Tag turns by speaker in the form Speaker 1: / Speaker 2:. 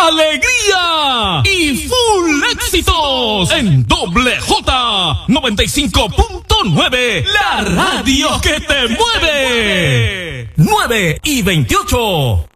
Speaker 1: alegría y full éxitos en Doble J 95.9, la radio que te mueve. 9:28.